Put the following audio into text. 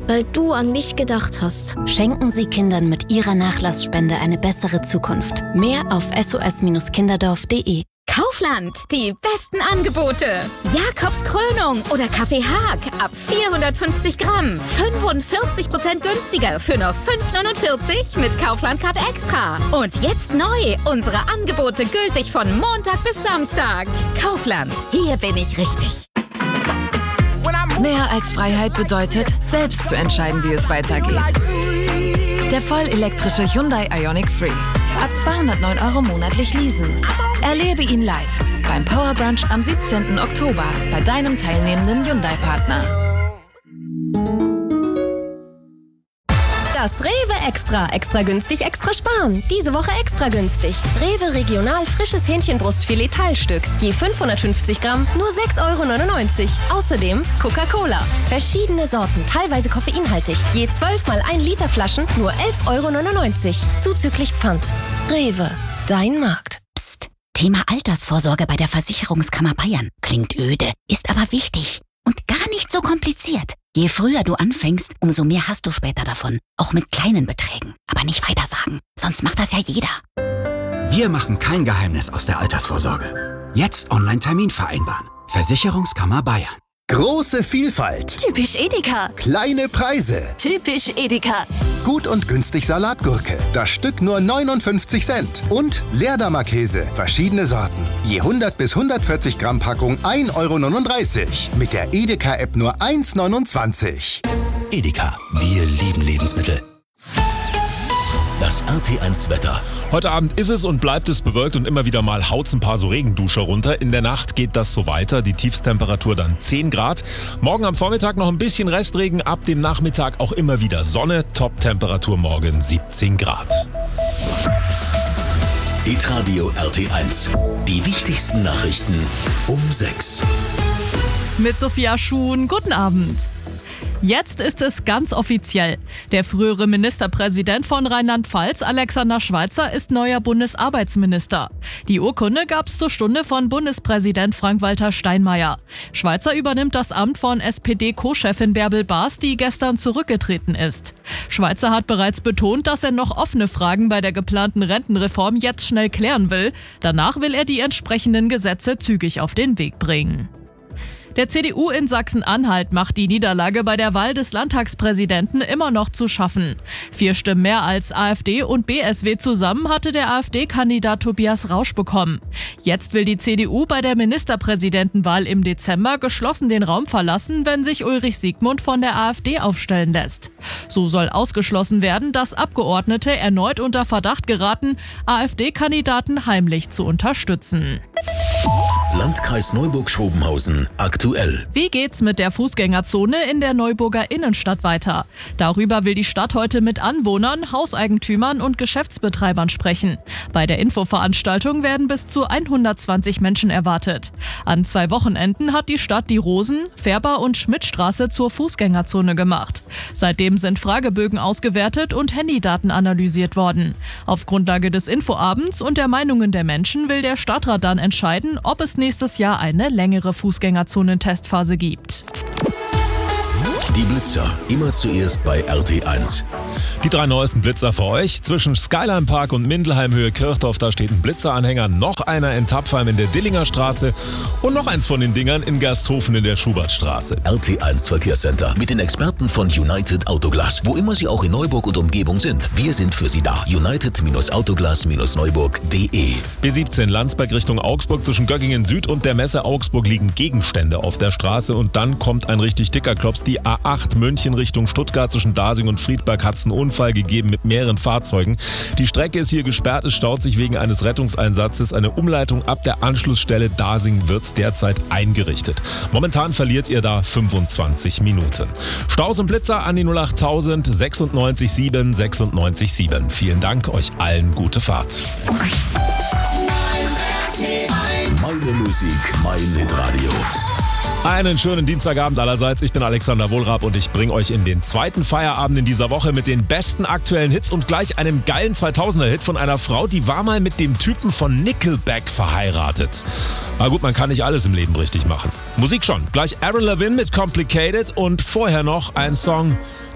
weil du an mich gedacht hast. Schenken Sie Kindern mit Ihrer Nachlassspende eine bessere Zukunft. Mehr auf sos-kinderdorf.de. Kaufland, die besten Angebote. Jakobs Krönung oder Kaffee Haag ab 450 Gramm. 45% günstiger für nur 5,49 mit Kaufland-Card Extra. Und jetzt neu, unsere Angebote gültig von Montag bis Samstag. Kaufland, hier bin ich richtig. Mehr als Freiheit bedeutet, selbst zu entscheiden, wie es weitergeht. Der vollelektrische Hyundai Ioniq 3. Ab 209 € monatlich leasen. Erlebe ihn live beim Power Brunch am 17. Oktober bei deinem teilnehmenden Hyundai-Partner. Das Rewe Extra. Extra günstig, extra sparen. Diese Woche extra günstig. Rewe Regional frisches Hähnchenbrustfilet Teilstück. Je 550 Gramm, nur 6,99 €. Außerdem Coca-Cola. Verschiedene Sorten, teilweise koffeinhaltig. Je 12 mal 1 Liter Flaschen, nur 11,99 €. Zuzüglich Pfand. Rewe, dein Markt. Psst. Thema Altersvorsorge bei der Versicherungskammer Bayern. Klingt öde, ist aber wichtig. Und gar nicht so kompliziert. Je früher du anfängst, umso mehr hast du später davon. Auch mit kleinen Beträgen. Aber nicht weitersagen, sonst macht das ja jeder. Wir machen kein Geheimnis aus der Altersvorsorge. Jetzt Online-Termin vereinbaren. Versicherungskammer Bayern. Große Vielfalt. Typisch Edeka. Kleine Preise. Typisch Edeka. Gut und günstig Salatgurke. Das Stück nur 59 Cent. Und Leerdammer Käse. Verschiedene Sorten. Je 100 bis 140 Gramm Packung 1,39 €. Mit der Edeka-App nur 1,29 €. Edeka. Wir lieben Lebensmittel. Das RT1 Wetter. Heute Abend ist es und bleibt es bewölkt und immer wieder mal haut's ein paar so Regenduscher runter. In der Nacht geht das so weiter, die Tiefstemperatur dann 10 Grad. Morgen am Vormittag noch ein bisschen Restregen, ab dem Nachmittag auch immer wieder Sonne. Top-Temperatur morgen 17 Grad. Hitradio RT1. Die wichtigsten Nachrichten um 6. Mit Sophia Schuhn, guten Abend. Jetzt ist es ganz offiziell. Der frühere Ministerpräsident von Rheinland-Pfalz, Alexander Schweitzer, ist neuer Bundesarbeitsminister. Die Urkunde gab's zur Stunde von Bundespräsident Frank-Walter Steinmeier. Schweitzer übernimmt das Amt von SPD-Co-Chefin Bärbel Baas, die gestern zurückgetreten ist. Schweitzer hat bereits betont, dass er noch offene Fragen bei der geplanten Rentenreform jetzt schnell klären will. Danach will er die entsprechenden Gesetze zügig auf den Weg bringen. Der CDU in Sachsen-Anhalt macht die Niederlage bei der Wahl des Landtagspräsidenten immer noch zu schaffen. 4 Stimmen mehr als AfD und BSW zusammen hatte der AfD-Kandidat Tobias Rausch bekommen. Jetzt will die CDU bei der Ministerpräsidentenwahl im Dezember geschlossen den Raum verlassen, wenn sich Ulrich Siegmund von der AfD aufstellen lässt. So soll ausgeschlossen werden, dass Abgeordnete erneut unter Verdacht geraten, AfD-Kandidaten heimlich zu unterstützen. Landkreis Neuburg-Schrobenhausen aktuell. Wie geht's mit der Fußgängerzone in der Neuburger Innenstadt weiter? Darüber will die Stadt heute mit Anwohnern, Hauseigentümern und Geschäftsbetreibern sprechen. Bei der Infoveranstaltung werden bis zu 120 Menschen erwartet. An 2 Wochenenden hat die Stadt die Rosen-, Färber- und Schmidtstraße zur Fußgängerzone gemacht. Seitdem sind Fragebögen ausgewertet und Handydaten analysiert worden. Auf Grundlage des Infoabends und der Meinungen der Menschen will der Stadtrat dann entscheiden, ob es nächstes Jahr eine längere Fußgängerzonentestphase gibt. Die Blitzer, immer zuerst bei RT1. Die 3 neuesten Blitzer für euch. Zwischen Skyline Park und Mindelheim Höhe Kirchdorf, da steht ein Blitzeranhänger, noch einer in Tapfheim in der Dillinger Straße und noch eins von den Dingern in Gersthofen in der Schubertstraße. RT1 Verkehrscenter mit den Experten von United Autoglas. Wo immer Sie auch in Neuburg und Umgebung sind, wir sind für Sie da. United-Autoglas-Neuburg.de. B17 Landsberg Richtung Augsburg, zwischen Göggingen Süd und der Messe Augsburg liegen Gegenstände auf der Straße und dann kommt ein richtig dicker Klops. Die A8 München Richtung Stuttgart, zwischen Dasing und Friedberg hat es einen Unfall gegeben mit mehreren Fahrzeugen. Die Strecke ist hier gesperrt, es staut sich wegen eines Rettungseinsatzes. Eine Umleitung ab der Anschlussstelle Dasing wird derzeit eingerichtet. Momentan verliert ihr da 25 Minuten. Staus und Blitzer an die 08000 96 7 96 7. Vielen Dank, euch allen gute Fahrt. Meine Musik, mein Hitradio. Einen schönen Dienstagabend allerseits. Ich bin Alexander Wohlrab und ich bringe euch in den zweiten Feierabend in dieser Woche mit den besten aktuellen Hits und gleich einem geilen 2000er-Hit von einer Frau, die war mal mit dem Typen von Nickelback verheiratet. Aber gut, man kann nicht alles im Leben richtig machen. Musik schon. Gleich Avril Lavigne mit Complicated und vorher noch ein Song,